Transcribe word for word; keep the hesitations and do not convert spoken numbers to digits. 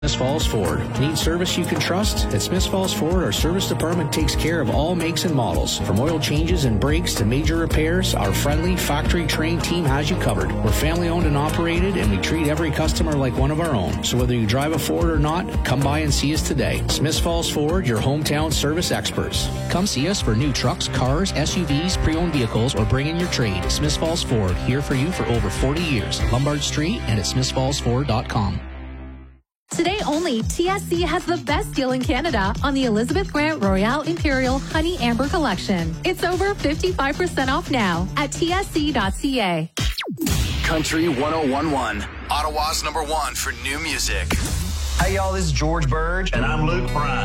Smith Falls Ford. Need service you can trust? At Smith Falls Ford, our service department takes care of all makes and models. From oil changes and brakes to major repairs, our friendly, factory-trained team has you covered. We're family-owned and operated, and we treat every customer like one of our own. So whether you drive a Ford or not, come by and see us today. Smith Falls Ford, your hometown service experts. Come see us for new trucks, cars, S U Vs, pre-owned vehicles, or bring in your trade. Smith Falls Ford, here for you for over forty years. Lombard Street and at smith falls ford dot com. Today only, T S C has the best deal in Canada on the Elizabeth Grant Royale Imperial Honey Amber Collection. It's over fifty-five percent off now at T S C dot C A. Country one oh one point one, Ottawa's number one for new music. Hey y'all, this is George Burge. And I'm Luke Bryan.